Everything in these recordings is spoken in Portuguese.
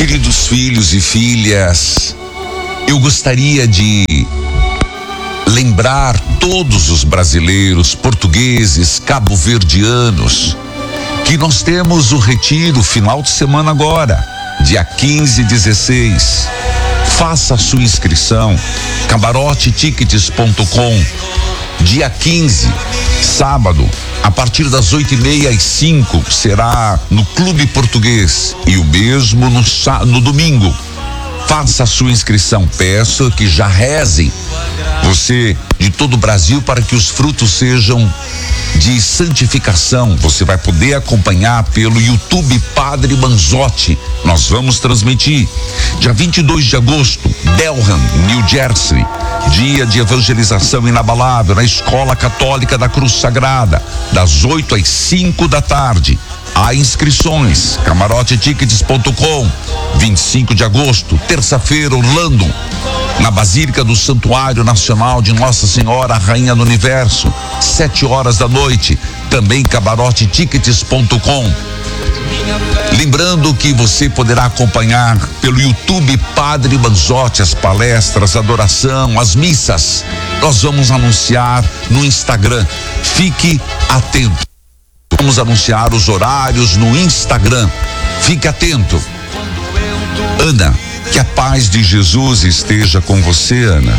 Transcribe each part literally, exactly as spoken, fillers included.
Queridos filhos e filhas, eu gostaria de lembrar todos os brasileiros, portugueses, cabo-verdianos, que nós temos o retiro final de semana agora, dia quinze e dezesseis. Faça a sua inscrição, camarote tickets ponto com. Dia quinze, sábado, a partir das oito e meia às cinco, será no Clube Português, e o mesmo no, no domingo. Faça a sua inscrição, peço que já rezem você de todo o Brasil para que os frutos sejam de santificação. Você vai poder acompanhar pelo YouTube Padre Manzotti. Nós vamos transmitir dia vinte e dois de agosto, Delham, New Jersey, dia de evangelização inabalável na Escola Católica da Cruz Sagrada, das oito às cinco da tarde. Há inscrições, camarote tickets ponto com. vinte e cinco de agosto, terça-feira, Orlando, na Basílica do Santuário Nacional de Nossa Senhora, Rainha do Universo, sete horas da noite, também camarote tickets ponto com. Lembrando que você poderá acompanhar pelo YouTube Padre Manzotti as palestras, a adoração, as missas. Nós vamos anunciar no Instagram. Fique atento. Vamos anunciar os horários no Instagram. Fique atento. Ana, que a paz de Jesus esteja com você, Ana.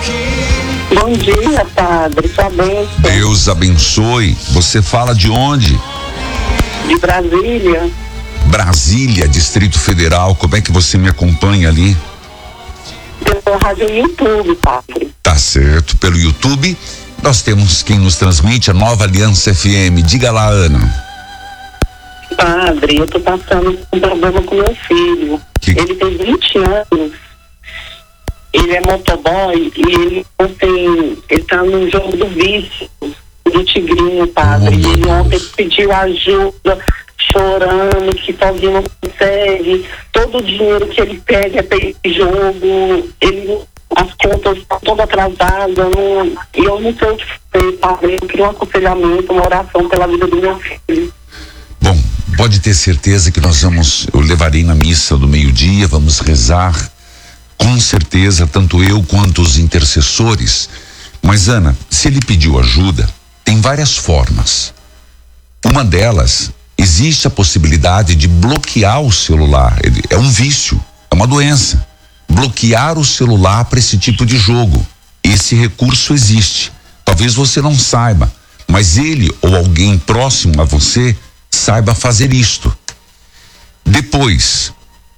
Bom dia, Padre. Sua bênção. Deus abençoe. Você fala de onde? De Brasília. Brasília, Distrito Federal. Como é que você me acompanha ali? Pelo rádio YouTube, Padre. Tá certo. Pelo YouTube, nós temos quem nos transmite, a Nova Aliança F M. Diga lá, Ana. Padre, eu tô passando um problema com meu filho. Que... Ele tem vinte anos. Ele é motoboy e ele ontem, ele tá no jogo do vício do Tigrinho, Padre. Oh, ele ontem pediu ajuda, chorando, que sozinho não consegue. Todo o dinheiro que ele pega é para esse jogo. Ele, as contas estão todas atrasadas. Não, e eu não sei o que fazer, Padre. Eu queria um aconselhamento, uma oração pela vida do meu filho. Bom, pode ter certeza que nós vamos, eu levarei na missa do meio-dia, vamos rezar, com certeza, tanto eu quanto os intercessores. Mas, Ana, se ele pediu ajuda, tem várias formas. Uma delas, existe a possibilidade de bloquear o celular. Ele, é um vício, é uma doença. Bloquear o celular para esse tipo de jogo. Esse recurso existe. Talvez você não saiba, mas ele ou alguém próximo a você saiba fazer isto. Depois,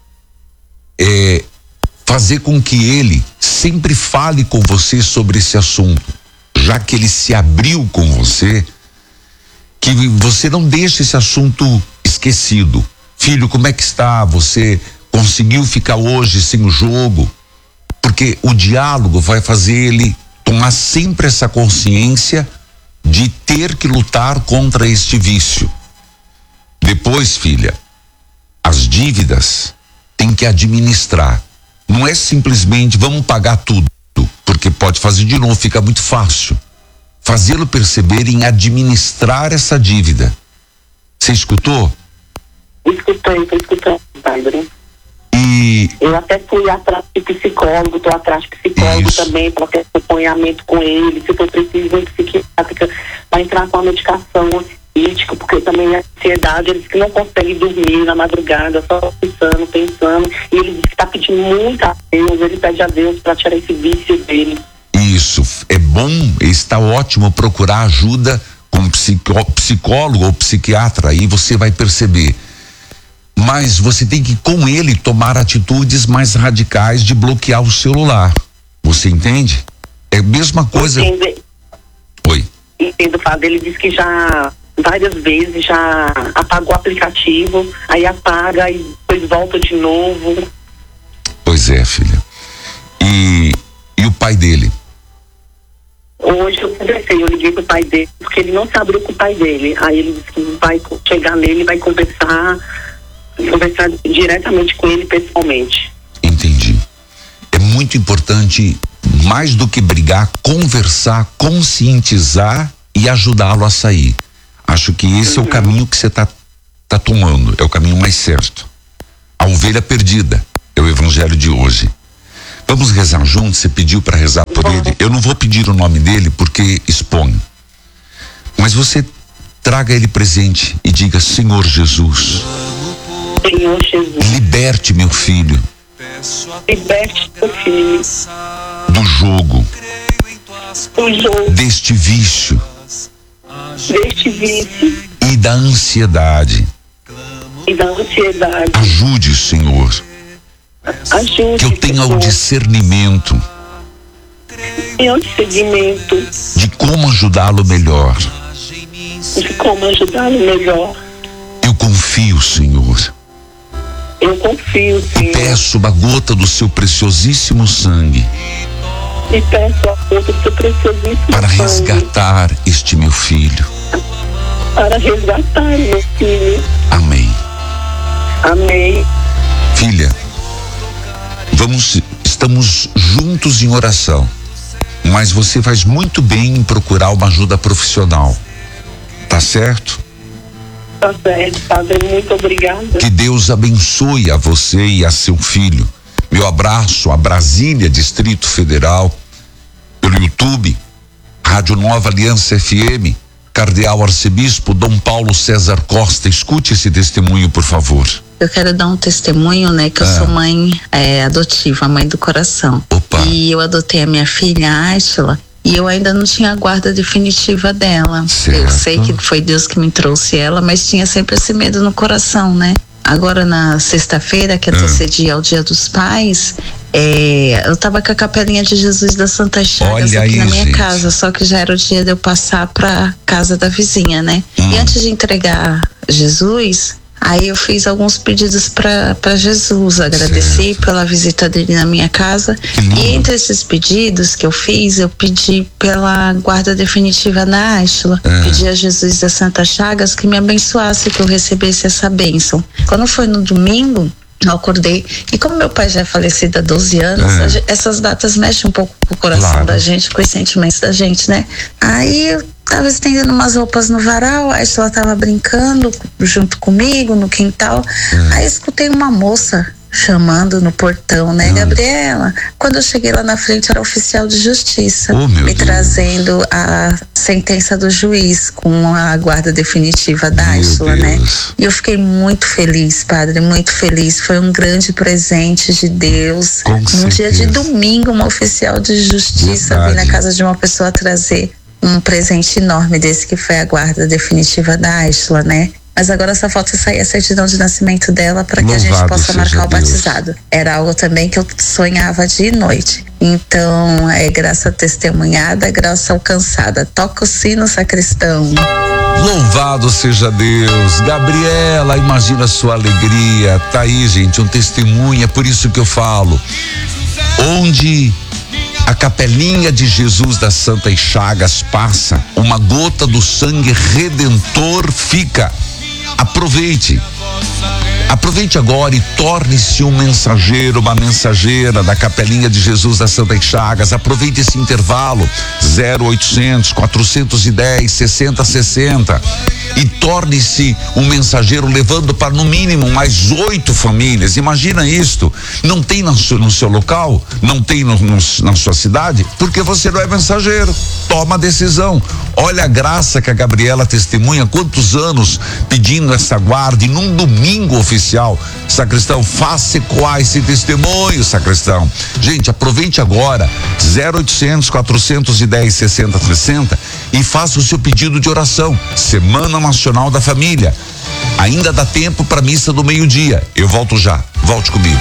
é, fazer com que ele sempre fale com você sobre esse assunto, já que ele se abriu com você, que você não deixe esse assunto esquecido. Filho, como é que está? Você conseguiu ficar hoje sem o jogo? Porque o diálogo vai fazer ele tomar sempre essa consciência de ter que lutar contra este vício. Depois, filha, as dívidas tem que administrar. Não é simplesmente vamos pagar tudo, porque pode fazer de novo, fica muito fácil. Fazê-lo perceber em administrar essa dívida. Você escutou? Escutei, estou escutando, Padre. E... eu até fui atrás de psicólogo, estou atrás de psicólogo Isso. também, para ter acompanhamento com ele, se for preciso, em psiquiátrica, para entrar com a medicação política, porque também a ansiedade, eles que não conseguem dormir na madrugada, só pensando, pensando, e ele diz que está pedindo muito a Deus, ele pede a Deus para tirar esse vício dele. Isso, é bom, está ótimo procurar ajuda com psicó, psicólogo ou psiquiatra, aí você vai perceber. Mas você tem que, com ele, tomar atitudes mais radicais de bloquear o celular. Você entende? É a mesma coisa. Entende. Oi. Entendo, Fábio. Ele disse que já várias vezes já apagou o aplicativo, aí apaga e depois volta de novo. Pois é, filha. E, e o pai dele? Hoje eu conversei, eu liguei pro pai dele, porque ele não se abriu com o pai dele. Aí ele disse que vai chegar nele, vai conversar, conversar diretamente com ele pessoalmente. Entendi. É muito importante, mais do que brigar, conversar, conscientizar e ajudá-lo a sair. Acho que esse uhum. é o caminho que você tá, tá tomando, é o caminho mais certo. Ao ver ovelha perdida. É o evangelho de hoje. Vamos rezar juntos? Você pediu para rezar por ele? Eu não vou pedir o nome dele porque expõe. Mas você traga ele presente e diga: Senhor Jesus, Senhor Jesus, liberte meu filho, liberte meu filho do jogo, do jogo, deste vício deste vício e da ansiedade. e da ansiedade. Ajude, Senhor, Ajude, que eu tenha o discernimento e o discernimento de como ajudá-lo melhor. de como ajudá-lo melhor. Eu confio, Senhor. Eu confio, Senhor, Peço uma gota do seu preciosíssimo sangue e peço a conta do seu preciosíssimo para sangue resgatar este meu filho. para resgatar meu filho. Amém. Amém. Filha, vamos, estamos juntos em oração, mas você faz muito bem em procurar uma ajuda profissional. Tá certo? Tá certo, Padre, muito obrigada. Que Deus abençoe a você e a seu filho. Meu abraço a Brasília, Distrito Federal, pelo YouTube, Rádio Nova Aliança F M, Cardeal Arcebispo Dom Paulo César Costa. Escute esse testemunho, por favor. Eu quero dar um testemunho, né, que eu Ah. sou mãe é, adotiva, mãe do coração. Opa. E eu adotei a minha filha, Ástila, e eu ainda não tinha a guarda definitiva dela. Certo. Eu sei que foi Deus que me trouxe ela, mas tinha sempre esse medo no coração, né? Agora na sexta-feira, que antecedia ao Dia dos Pais, é, eu tava com a capelinha de Jesus das Santas Chagas Olha aqui aí, na minha gente. casa, só que já era o dia de eu passar pra casa da vizinha, né? Hum. E antes de entregar Jesus, aí eu fiz alguns pedidos para para Jesus, agradeci Certo. pela visita dele na minha casa. lindo. E entre esses pedidos que eu fiz, eu pedi pela guarda definitiva da Ástila. É. Pedi a Jesus das Santas Chagas que me abençoasse, que eu recebesse essa bênção. Quando foi no domingo, eu acordei, e como meu pai já é falecido há doze anos, É. a ge- essas datas mexem um pouco com o coração Claro. da gente, com os sentimentos da gente, né? Aí eu tava estendendo umas roupas no varal, a Estela tava brincando junto comigo no quintal, aí escutei uma moça chamando no portão, né, Ah. Gabriela? Quando eu cheguei lá na frente, era oficial de justiça, Oh, meu me Deus. trazendo a sentença do juiz com a guarda definitiva da Meu Ástila, né? Deus. E eu fiquei muito feliz, padre, muito feliz. Foi um grande presente de Deus. Com Num dia de certeza. domingo, uma oficial de justiça vir Verdade. na casa de uma pessoa trazer um presente enorme desse, que foi a guarda definitiva da Ástila, né? Mas agora só falta sair a certidão de nascimento dela para que a gente Louvado possa seja marcar o Deus. batizado. Era algo também que eu sonhava dia e noite. Então, é graça testemunhada, graça alcançada. Toca o sino, sacristão. Louvado seja Deus. Gabriela, imagina a sua alegria. Tá aí, gente, um testemunho. É por isso que eu falo. Onde a capelinha de Jesus das Santas Chagas passa, uma gota do sangue redentor fica. Aproveite. Aproveite agora e torne-se um mensageiro, uma mensageira da capelinha de Jesus das Santas Chagas. Aproveite esse intervalo zero oitocentos, quatrocentos e dez, sessenta sessenta e torne-se um mensageiro, levando para no mínimo mais oito famílias. Imagina isto. Não tem no seu, no seu local, não tem no, no, na sua cidade, porque você não é mensageiro. Toma a decisão. Olha a graça que a Gabriela testemunha, quantos anos pedindo essa guarda, e num domingo oficial. Sacristão, faça ecoar esse testemunho, sacristão. Gente, aproveite agora zero oitocentos, quatrocentos e dez, sessenta sessenta e faça o seu pedido de oração. Semana Nacional da Família. Ainda dá tempo para missa do meio-dia. Eu volto já. Volte comigo.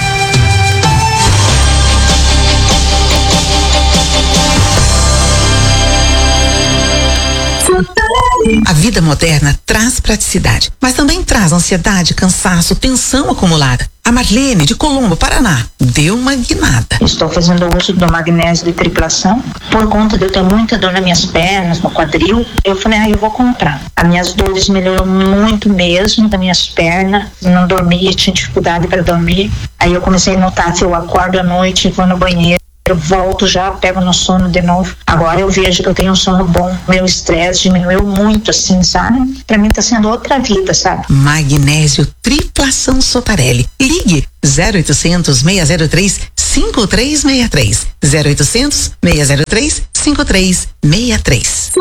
A vida moderna traz praticidade, mas também traz ansiedade, cansaço, tensão acumulada. A Marlene, de Colombo, Paraná, deu uma guinada. Estou fazendo uso do magnésio de triplação. Por conta de eu ter muita dor nas minhas pernas, no quadril, eu falei, ah, eu vou comprar. As minhas dores melhorou muito mesmo, das minhas pernas. Não dormia, tinha dificuldade para dormir. Aí eu comecei a notar se eu acordo à noite e vou no banheiro, eu volto já, pego no sono de novo. Agora eu vejo que eu tenho um sono bom, meu estresse diminuiu muito, assim, sabe? Pra mim tá sendo outra vida, sabe? Magnésio Triplação Sotarelli. Ligue zero oitocentos, seis zero três, cinco três seis três. zero oitocentos, seis zero três, cinco três seis três.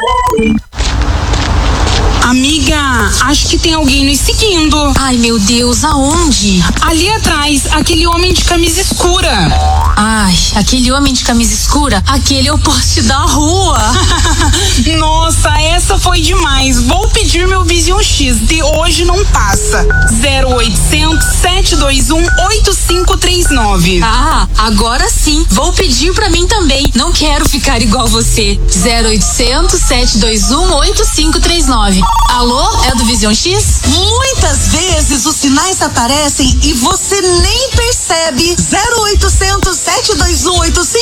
Amiga, acho que tem alguém nos seguindo. Ai, meu Deus, aonde? Ali atrás, aquele homem de camisa escura. Ai, aquele homem de camisa escura, aquele é o poste da rua. Nossa, essa foi demais. Vou pedir meu Vision X, de hoje não passa. zero oitocentos, sete dois um, oito cinco três nove. Ah, agora sim. Vou pedir pra mim também. Não quero ficar igual você. zero oitocentos, sete dois um, oito cinco três nove. Alô, é do Vision X? Muitas vezes os sinais aparecem e você nem percebe. zero oitocentos, sete dois um, oito cinco